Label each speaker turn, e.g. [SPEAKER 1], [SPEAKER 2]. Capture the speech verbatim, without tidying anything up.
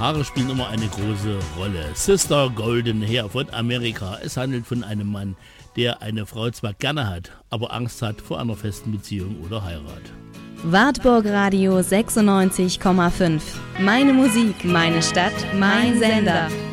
[SPEAKER 1] Haare spielen immer eine große Rolle. Sister Golden Hair von Amerika. Es handelt von einem Mann, der eine Frau zwar gerne hat, aber Angst hat vor einer festen Beziehung oder Heirat.
[SPEAKER 2] Wartburg Radio sechsundneunzig Komma fünf. Meine Musik, meine Stadt, mein Sender.